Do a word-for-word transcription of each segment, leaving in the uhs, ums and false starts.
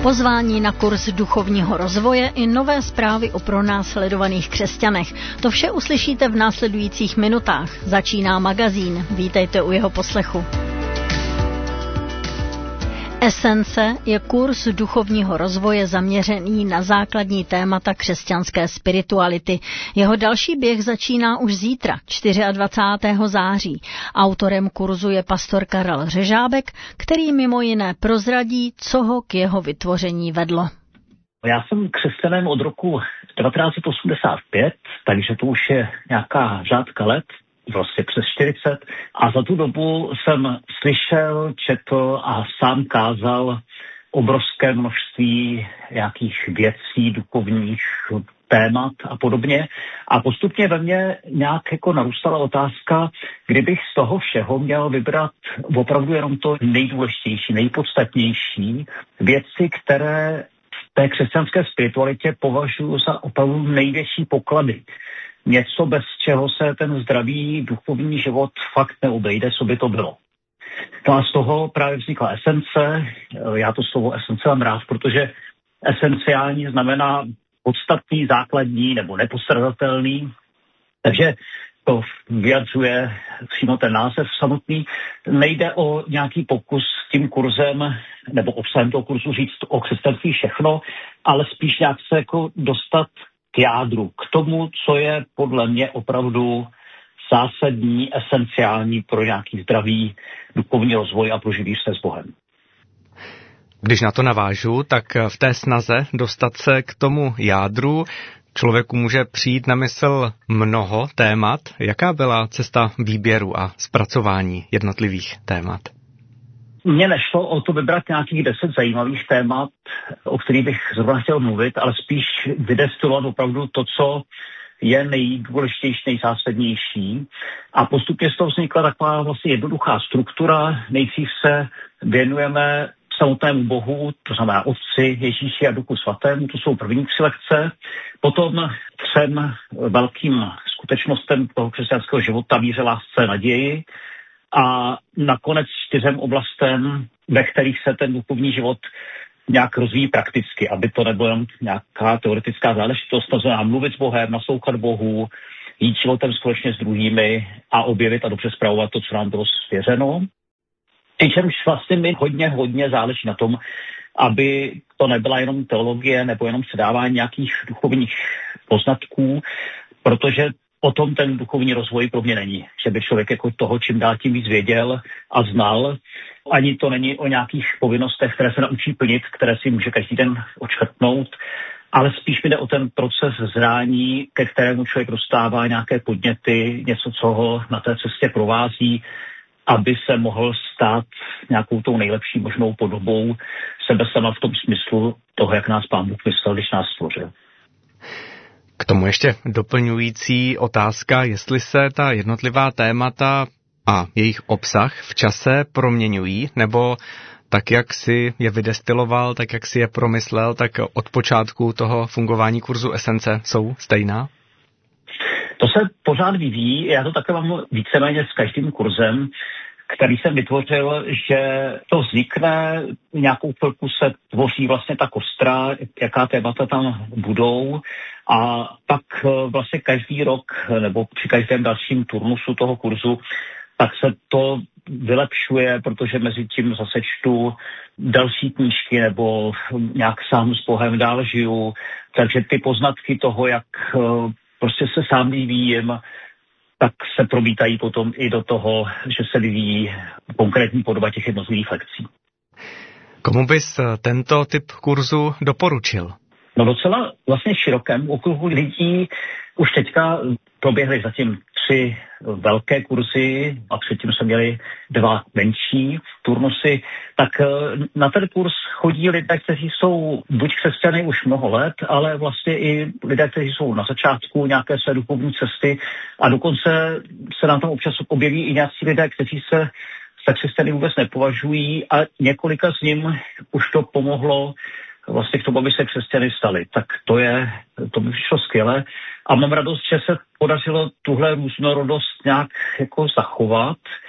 Pozvání na kurz duchovního rozvoje i nové zprávy o pronásledovaných křesťanech. To vše uslyšíte v následujících minutách. Začíná magazín. Vítejte u jeho poslechu. Esence je kurz duchovního rozvoje zaměřený na základní témata křesťanské spirituality. Jeho další běh začíná už zítra, dvacátého čtvrtého září. Autorem kurzu je pastor Karel Řežábek, který mimo jiné prozradí, co ho k jeho vytvoření vedlo. Já jsem křesťanem od roku devatenáct set osmdesát pět, takže to už je nějaká řádka let, vlastně přes čtyřicet. A za tu dobu jsem slyšel, četl a sám kázal obrovské množství nějakých věcí, duchovních témat a podobně. A postupně ve mně nějak jako narůstala otázka, kdybych z toho všeho měl vybrat opravdu jenom to nejdůležitější, nejpodstatnější věci, které v té křesťanské spiritualitě považuji za opravdu největší poklady. Něco, bez čeho se ten zdravý duchovní život fakt neobejde, co by to bylo. No a z toho právě vznikla esence. Já to slovo esence mám rád, protože esenciální znamená podstatný, základní nebo nepostradatelný. Takže to vyjadřuje přímo ten název samotný. Nejde o nějaký pokus tím kurzem nebo obsahem toho kurzu říct o křesťanství všechno, ale spíš nějak se jako dostat k jádru, k tomu, co je podle mě opravdu zásadní, esenciální pro nějaký zdravý duchovní rozvoj a pro živý vztah s Bohem. Když na to navážu, tak v té snaze dostat se k tomu jádru člověku může přijít na mysl mnoho témat. Jaká byla cesta výběru a zpracování jednotlivých témat? Mně nešlo o to vybrat nějakých deset zajímavých témat, o kterých bych zrovna chtěl mluvit, ale spíš vydestilovat opravdu to, co je nejdůležitější, nejzásadnější. A postupně z toho vznikla taková vlastně jednoduchá struktura. Nejdřív se věnujeme samotnému Bohu, to znamená Otci, Ježíši a Duchu Svatému, to jsou první tři lekce. Potom třem velkým skutečnostem toho křesťanského života, víře, lásce, naději. A nakonec čtyřem oblastem, ve kterých se ten duchovní život nějak rozvíjí prakticky, aby to nebylo jen nějaká teoretická záležitost, to znamená mluvit s Bohem, naslouchat Bohu, jít životem společně s druhými a objevit a dobře spravovat to, co nám bylo svěřeno. Přičemž vlastně mi hodně, hodně záleží na tom, aby to nebyla jenom teologie nebo jenom předávání nějakých duchovních poznatků, protože o tom ten duchovní rozvoj pro mě není. Že by člověk jako toho čím dál tím víc věděl a znal. Ani to není o nějakých povinnostech, které se naučí plnit, které si může každý den odškrtnout, ale spíš mi jde o ten proces zrání, ke kterému člověk dostává nějaké podněty, něco, co ho na té cestě provází, aby se mohl stát nějakou tou nejlepší možnou podobou sebe sama v tom smyslu toho, jak nás Pán Bůh myslel, když nás stvořil. K tomu ještě doplňující otázka, jestli se ta jednotlivá témata a jejich obsah v čase proměňují, nebo tak, jak si je vydestiloval, tak, jak si je promyslel, tak od počátku toho fungování kurzu Esence jsou stejná? To se pořád vyvíjí, já to také mám víceméně s každým kurzem, který jsem vytvořil, že to vznikne, nějakou chvilku se tvoří vlastně ta kostra, jaká témata tam budou a pak vlastně každý rok nebo při každém dalším turnusu toho kurzu tak se to vylepšuje, protože mezi tím zase čtu další knížky nebo nějak sám s Bohem dál žiju, takže ty poznatky toho, jak prostě se sám vyvíjím, tak se promítají potom i do toho, že se vyvíjí konkrétní podoba těch jednotlivých lekcí. Komu bys tento typ kurzu doporučil? No docela vlastně širokém okruhu lidí. Už teďka proběhly zatím tři velké kurzy a předtím jsme měli dva menší turnusy. Tak na ten kurz chodí lidé, kteří jsou buď křesťany už mnoho let, ale vlastně i lidé, kteří jsou na začátku nějaké své duchovní cesty a dokonce se nám tam občas objeví i nějací lidé, kteří se za křesťany vůbec nepovažují a několika z nim už to pomohlo vlastně k tomu, aby se křesťany stali. Tak to je, to by přišlo skvěle. A mám radost, že se podařilo tuhle různorodost nějak jako zachovat.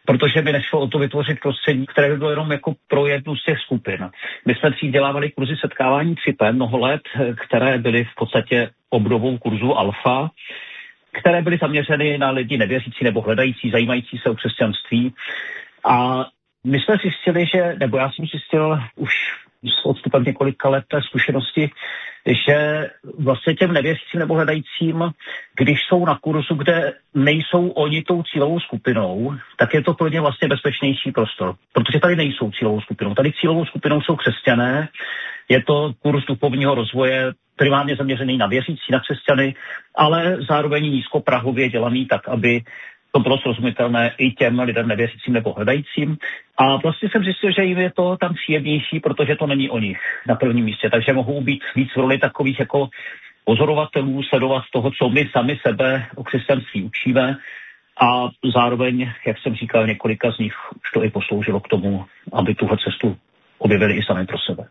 protože by nešlo o to vytvořit prostředí, které by bylo jenom jako pro jednu z těch skupin. My jsme dřív dělávali kurzy setkávání tři P mnoho let, které byly v podstatě obdobou kurzu Alfa, které byly zaměřeny na lidi nevěřící nebo hledající, zajímající se o křesťanství. A my jsme zjistili, že, nebo já jsem zjistil už s odstupem několika let té zkušenosti, že vlastně těm nevěřícím nebo hledajícím, když jsou na kurzu, kde nejsou oni tou cílovou skupinou, tak je to pro ně vlastně bezpečnější prostor, protože tady nejsou cílovou skupinou. Tady cílovou skupinou jsou křesťané, je to kurz duchovního rozvoje, primárně zaměřený na věřící, na křesťany, ale zároveň nízkoprahově dělaný tak, aby to bylo srozumitelné i těm lidem nevěřícím nebo hledajícím. A vlastně jsem zjistil, že jim je to tam příjemnější, protože to není o nich na prvním místě. Takže mohou být víc v roli takových jako pozorovatelů, sledovat toho, co my sami sebe o křesťanství učíme. A zároveň, jak jsem říkal, několika z nich už to i posloužilo k tomu, aby tuhle cestu objevili i sami pro sebe.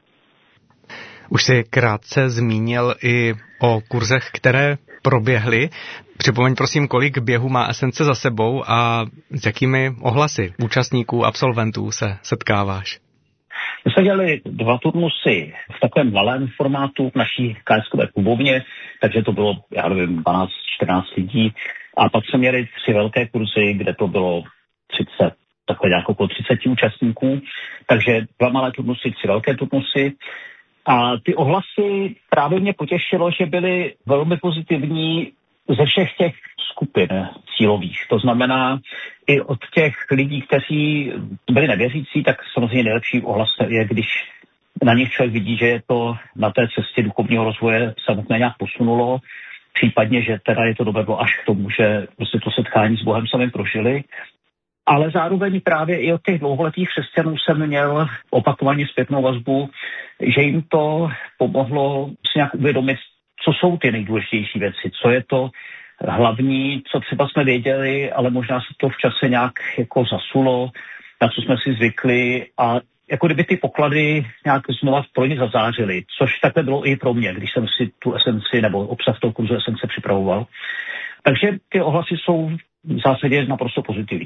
Už si krátce zmínil i o kurzech, které proběhly. Připomeň prosím, kolik běhů má Esence za sebou a s jakými ohlasy účastníků, absolventů se setkáváš? My jsme dělali dva turnusy v takovém malém formátu v naší káeskové klubovně, takže to bylo, já nevím, dvanáct čtrnáct lidí. A pak jsme měli tři velké kurzy, kde to bylo třicet, takhle nějak okolo třicet účastníků. Takže dva malé turnusy, tři velké turnusy. A ty ohlasy právě mě potěšilo, že byly velmi pozitivní ze všech těch skupin cílových. To znamená i od těch lidí, kteří byli nevěřící, tak samozřejmě nejlepší ohlas je, když na nich člověk vidí, že je to na té cestě duchovního rozvoje samotné nějak posunulo, případně, že teda je to dovedlo až k tomu, že prostě to setkání s Bohem sami prožili. Ale zároveň právě i od těch dlouholetých křesťanů jsem měl opakovaně zpětnou vazbu, že jim to pomohlo si nějak uvědomit, co jsou ty nejdůležitější věci, co je to hlavní, co třeba jsme věděli, ale možná se to v čase nějak jako zasulo, na co jsme si zvykli a jako kdyby ty poklady nějak znova pro ně zazářily, což takhle bylo i pro mě, když jsem si tu esenci nebo obsah toho kurzu esence připravoval. Takže ty ohlasy jsou v zásadě naprosto pozitivní.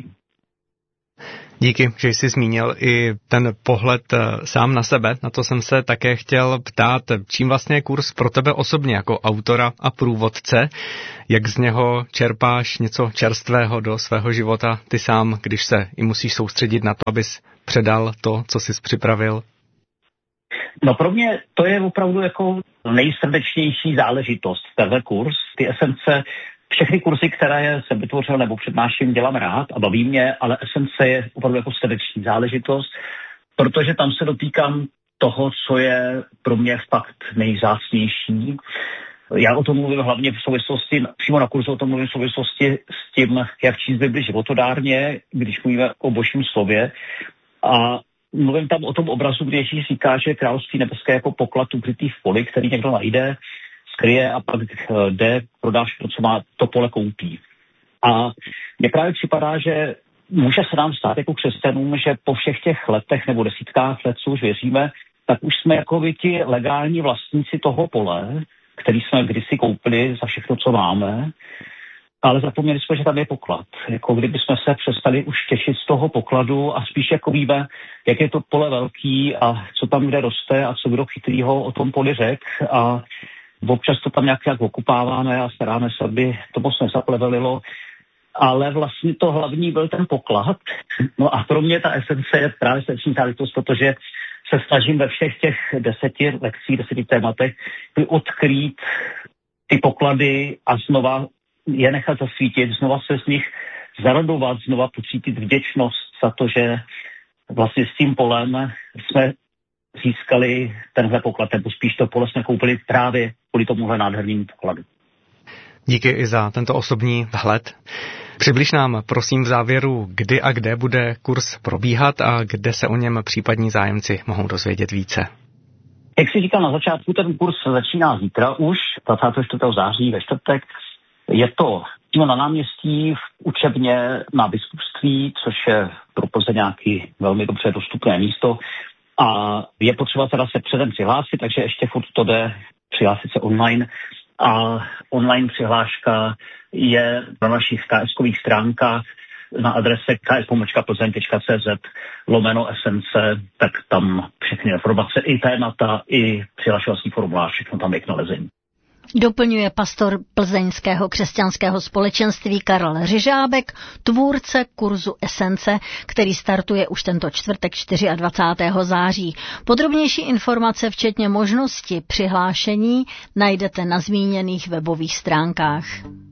Díky, že jsi zmínil i ten pohled sám na sebe. Na to jsem se také chtěl ptát, čím vlastně je kurz pro tebe osobně jako autora a průvodce, jak z něho čerpáš něco čerstvého do svého života ty sám, když se i musíš soustředit na to, abys předal to, co jsi připravil? No pro mě to je opravdu jako nejsrdečnější záležitost, tenhle kurz, ty esence. Všechny kurzy, které jsem vytvořil nebo přednáším, dělám rád a baví mě, ale esence je opravdu jako srdeční záležitost, protože tam se dotýkám toho, co je pro mě fakt nejvzácnější. Já o tom mluvím hlavně v souvislosti, přímo na kurzu o tom mluvím v souvislosti s tím, jak číst Bibli životodárně, když mluvíme o Božím slově. A mluvím tam o tom obrazu, kde Ježíš říká, že království nebeské jako poklad ukrytý v poli, který někdo najde, skryje a pak jde, prodá všechno, co má, to pole koupí. A mně právě připadá, že může se nám stát jako křesťanům, že po všech těch letech nebo desítkách let, co už věříme, tak už jsme jako vy ti legální vlastníci toho pole, který jsme kdysi koupili za všechno, co máme, ale zapomněli jsme, že tam je poklad. Jako kdyby jsme se přestali už těšit z toho pokladu a spíš jako víme, jak je to pole velký a co tam kde roste a co kdo chytrýho o tom poli řek a občas to tam nějak, nějak okupáváme a staráme se, aby to moc nezaplevelilo, ale vlastně to hlavní byl ten poklad. No a pro mě ta esence je právě srdeční záležitost, protože se snažím ve všech těch deseti lekcích, deseti tématech odkrýt ty poklady a znova je nechat zasvítit, znova se z nich zaradovat, znova pocítit vděčnost za to, že vlastně s tím polem jsme získali tenhle poklad, nebo spíš to pole jsme koupili právě kvůli tomuhle nádhernému pokladu. Díky i za tento osobní vhled. Přibliž nám, prosím, v závěru, kdy a kde bude kurz probíhat a kde se o něm případní zájemci mohou dozvědět více. Jak si říkal na začátku, ten kurz začíná zítra už, dvacátého čtvrtého září ve čtvrtek. Je to přímo na náměstí v učebně na biskupství, což je pro Plzeň nějaký velmi dobře dostupné místo. A je potřeba teda se předem přihlásit, takže ještě furt to jde přihlásit se online. A online přihláška je na našich ká eskových stránkách na adrese k s pomlčka plzeň tečka c z lomeno esence, tak tam všechny informace, i témata, i přihlašovací formulář, všechno tam je k nalezení. Doplňuje pastor plzeňského křesťanského společenství Karel Řižábek, tvůrce kurzu Esence, který startuje už tento čtvrtek dvacátého čtvrtého září. Podrobnější informace, včetně možnosti přihlášení, najdete na zmíněných webových stránkách.